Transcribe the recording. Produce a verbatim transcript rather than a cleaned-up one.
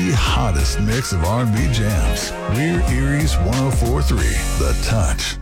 The hottest mix of R and B jams. We're Erie's one oh four point three, The Touch.